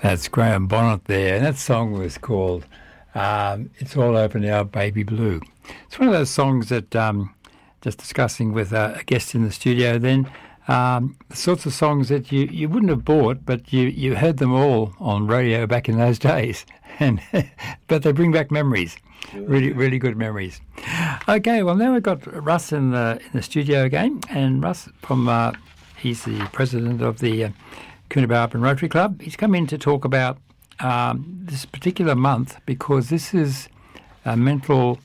That's Graham Bonnet there, and that song was called It's All Over Now, Baby Blue. It's one of those songs that, just discussing with a guest in the studio then, the sorts of songs that you wouldn't have bought, but you heard them all on radio back in those days, and but they bring back memories, really, really good memories. Okay, well now we've got Russ in the studio again, and Russ he's the president of the Coonabarabran Rotary Club. He's come in to talk about this particular month because this is a mental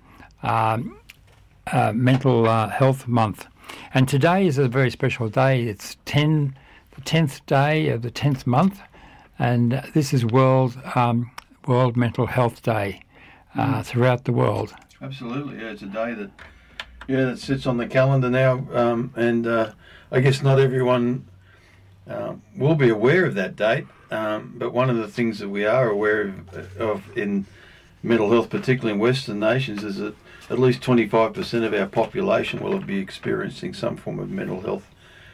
health month. And today is a very special day. It's the 10th day of the 10th month, and this is World Mental Health Day throughout the world. Absolutely, yeah. It's a day that sits on the calendar now, and I guess not everyone will be aware of that date. But one of the things that we are aware of in mental health, particularly in Western nations, is that at least 25% of our population will be experiencing some form of mental health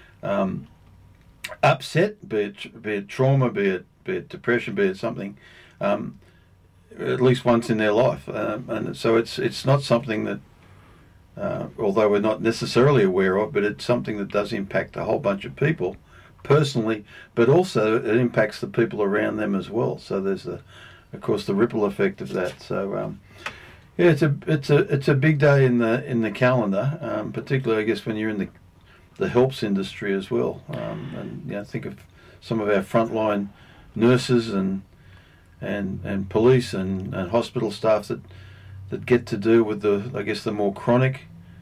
upset, be it trauma, be it depression, be it something, at least once in their life. And so it's not something that, although we're not necessarily aware of, but it's something that does impact a whole bunch of people personally, but also it impacts the people around them as well. So there's of course the ripple effect of that. So yeah, it's a big day in the calendar, particularly I guess when you're in the helps industry as well. And think of some of our frontline nurses and police and hospital staff that get to do with the more chronic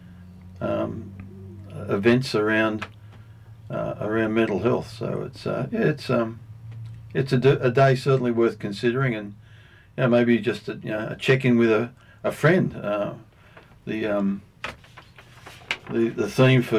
events around mental health. So it's a day certainly worth considering, and maybe just a check in with a friend. The theme for